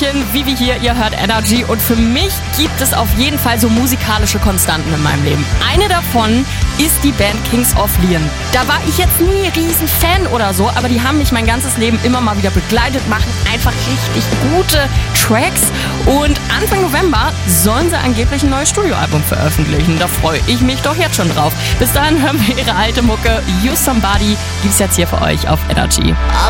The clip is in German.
Hallöchen, Vivi hier, ihr hört Energy und für mich gibt es auf jeden Fall so musikalische Konstanten in meinem Leben. Eine davon ist die Band Kings of Leon. Da war ich jetzt nie riesen Fan oder so, aber die haben mich mein ganzes Leben immer mal wieder begleitet, machen einfach richtig gute Tracks und Anfang November sollen sie angeblich ein neues Studioalbum veröffentlichen. Da freue ich mich doch jetzt schon drauf. Bis dahin hören wir ihre alte Mucke You Somebody, gibt's jetzt hier für euch auf Energy.